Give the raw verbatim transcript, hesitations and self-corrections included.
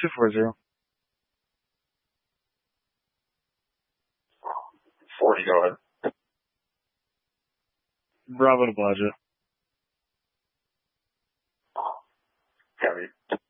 two four zero. forty, go ahead. Bravo to budget. Heavy.